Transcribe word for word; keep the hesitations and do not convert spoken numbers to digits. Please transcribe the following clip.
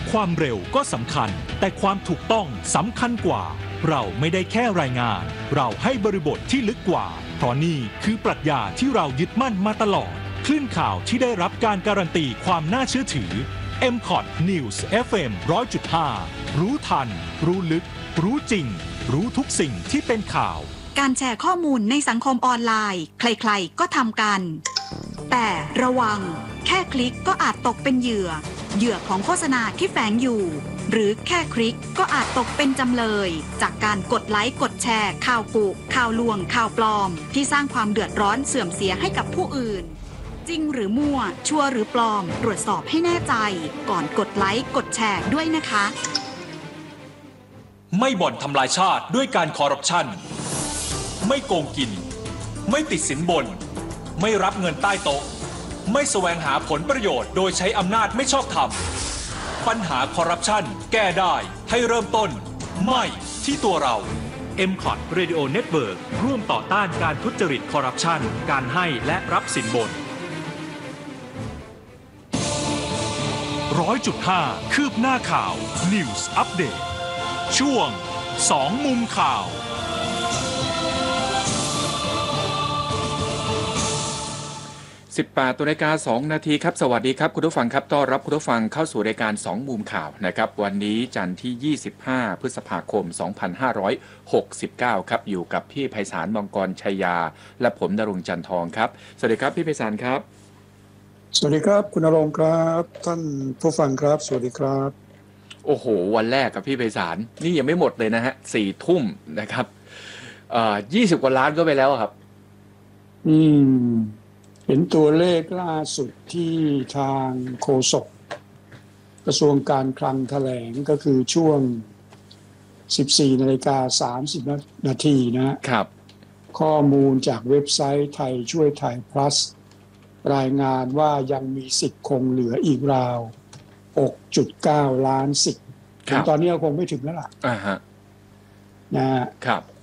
ความเร็วก็สำคัญแต่ความถูกต้องสำคัญกว่าเราไม่ได้แค่รายงานเราให้บริบทที่ลึกกว่าเพราะนี่คือปรัชญาที่เรายึดมั่นมาตลอดคลื่นข่าวที่ได้รับการการันตีความน่าเชื่อถือ เอ็ม คอท News เอฟ เอ็ม หนึ่งร้อยจุดห้า รู้ทันรู้ลึกรู้จริงรู้ทุกสิ่งที่เป็นข่าวการแชร์ข้อมูลในสังคมออนไลน์ใครๆก็ทำกันแต่ระวังแค่คลิกก็อาจตกเป็นเหยื่อเหยื่อของโฆษณาที่แฝงอยู่หรือแค่คลิกก็อาจตกเป็นจำเลยจากการกดไลค์กดแชร์ข่าวกุข่าวลวงข่าวปลอมที่สร้างความเดือดร้อนเสื่อมเสียให้กับผู้อื่นจริงหรือมั่วชัวร์หรือปลอมตรวจสอบให้แน่ใจก่อนกดไลค์กดแชร์ด้วยนะคะไม่บ่อนทำลายชาติด้วยการคอร์รัปชันไม่โกงกินไม่ติดสินบนไม่รับเงินใต้โต๊ะไม่แสวงหาผลประโยชน์โดยใช้อำนาจไม่ชอบธรรมปัญหาคอร์รัปชันแก้ได้ให้เริ่มต้นไม่ที่ตัวเรา เอ็ม คอท Radio Network ร่วมต่อต้านการทุจริตคอร์รัปชันการให้และรับสินบน ร้อยจุดห้า คืบหน้าข่าว News Update ช่วงสองมุมข่าวสิบแปดนาฬิกาสองนาทีครับสวัสดีครับคุณผู้ฟังครับต้อนรับคุณผู้ฟังเข้าสู่รายการสองมุมข่าวนะครับวันนี้จันทร์ที่ยี่สิบห้าพฤษภาคมสองพันห้าร้อยหกสิบเก้าครับอยู่กับพี่ไพศาลมังกรชัยยาและผมณรงค์จันทองครับสวัสดีครับพี่ไพศาลครับสวัสดีครับคุณณรงค์ครับท่านผู้ฟังครับสวัสดีครับโอ้โหวันแรกกับพี่ไพศาลนี่ยังไม่หมดเลยนะฮะสี่ทุ่มนะครับเอ่อยี่สิบกว่าล้านก็ไปแล้วครับอืมเห็นตัวเลขล่าสุดที่ทางโฆษกกระทรวงการคลังแถลงก็คือช่วง สิบสี่นาฬิกาสามสิบนาทีนะครับข้อมูลจากเว็บไซต์ไทยช่วยไทย plus รายงานว่ายังมีสิทธิ์คงเหลืออีกราว หกจุดเก้า ล้านสิทธิ์ตอนนี้คงไม่ถึงแล้วล่ะอ่าฮะนะครับ